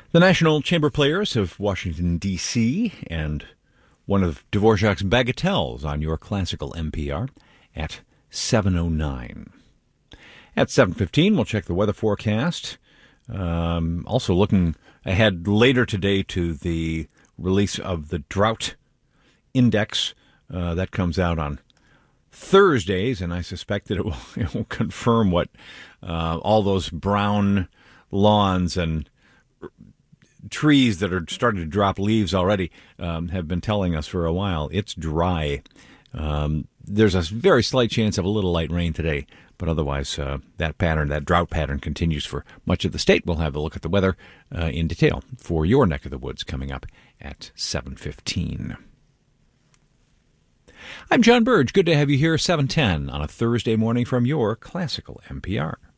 The National Chamber Players of Washington, D.C., and one of Dvorak's bagatelles on your classical NPR at 7:09. At 7:15, we'll check the weather forecast. Also looking ahead later today to the release of the drought index. That comes out on Thursdays, and I suspect that it will confirm what all those brown lawns and trees that are starting to drop leaves already have been telling us for a while. It's dry. There's a very slight chance of a little light rain today, but otherwise that drought pattern continues for much of the state. We'll have a look at the weather in detail for your neck of the woods coming up at 7:15. I'm John Burge. Good to have you here, 7:10 on a Thursday morning from your classical NPR.